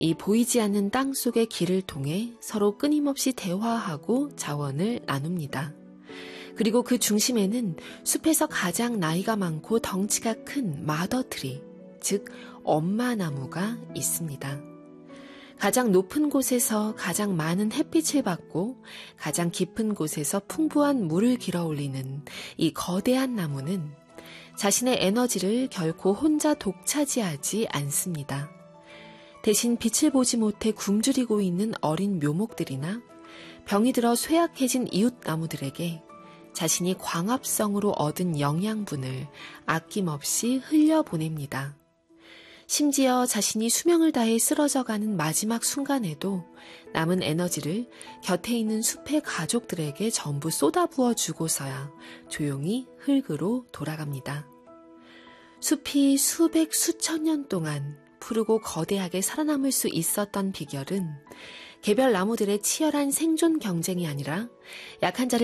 이 보이지 않는 땅 속의 길을 통해 서로 끊임없이 대화하고 자원을 나눕니다. 그리고 그 중심에는 숲에서 가장 나이가 많고 덩치가 큰 마더트리, 즉 엄마나무가 있습니다. 가장 높은 곳에서 가장 많은 햇빛을 받고 가장 깊은 곳에서 풍부한 물을 길어올리는 이 거대한 나무는 자신의 에너지를 결코 혼자 독차지하지 않습니다. 대신 빛을 보지 못해 굶주리고 있는 어린 묘목들이나 병이 들어 쇠약해진 이웃나무들에게 자신이 광합성으로 얻은 영양분을 아낌없이 흘려보냅니다. 심지어 자신이 수명을 다해 쓰러져가는 마지막 순간에도 남은 에너지를 곁에 있는 숲의 가족들에게 전부 쏟아부어 주고서야 조용히 흙으로 돌아갑니다. 숲이 수백 수천 년 동안 푸르고 거대하게 살아남을 수 있었던 비결은 개별 나무들의 치열한 생존 경쟁이 아니라 약한 자를